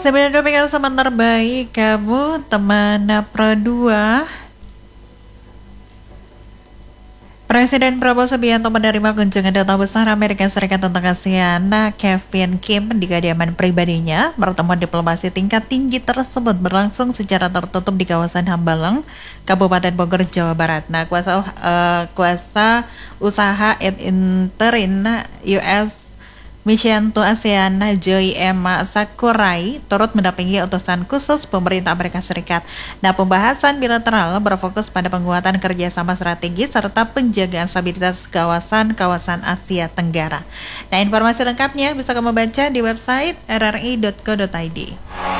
Sebenarnya pengen teman terbaik kamu teman Pro 2. Presiden Prabowo Subianto menerima kunjungan Duta Besar Amerika Serikat untuk ASEAN Kevin Kim di kediaman pribadinya. Pertemuan diplomasi tingkat tinggi tersebut berlangsung secara tertutup di kawasan Hambalang, Kabupaten Bogor, Jawa Barat. Kuasa usaha interim US Mission to ASEAN Joy M. Sakurai turut mendampingi utusan khusus pemerintah Amerika Serikat. Pembahasan bilateral berfokus pada penguatan kerjasama strategis serta penjagaan stabilitas kawasan Asia Tenggara. Informasi lengkapnya bisa kamu baca di website rri.co.id.